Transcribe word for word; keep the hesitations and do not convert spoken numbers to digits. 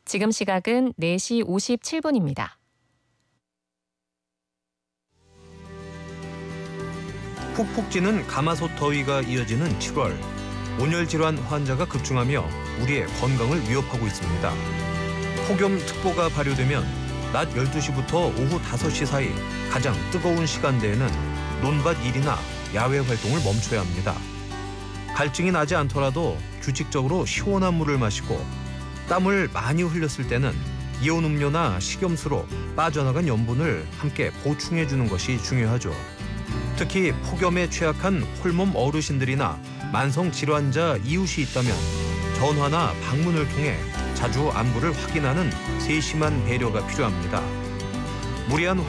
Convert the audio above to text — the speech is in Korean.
지금 시각은 네 시 오십칠 분입니다. 푹푹 찌는 가마솥 더위가 이어지는 칠월. 온열 질환 환자가 급증하며 우리의 건강을 위협하고 있습니다. 폭염특보가 발효되면 낮 열두 시부터 오후 다섯 시 사이 가장 뜨거운 시간대에는 논밭 일이나 야외 활동을 멈춰야 합니다. 갈증이 나지 않더라도 규칙적으로 시원한 물을 마시고 땀을 많이 흘렸을 때는 이온 음료나 식염수로 빠져나간 염분을 함께 보충해 주는 것이 중요하죠. 특히 폭염에 취약한 홀몸 어르신들이나 만성 질환자 이웃이 있다면 전화나 방문을 통해 자주 안부를 확인하는 세심한 배려가 필요합니다. 무리한